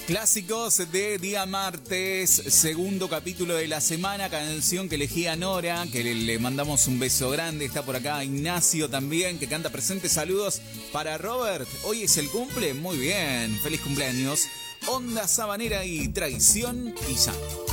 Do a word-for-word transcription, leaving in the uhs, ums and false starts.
Clásicos de día martes, segundo capítulo de la semana, canción que elegía Nora, que le, le mandamos un beso grande. Está por acá Ignacio también, que canta presente. Saludos para Robert. Hoy es el cumple, muy bien, feliz cumpleaños. Onda Sabanera y Traición y Santo.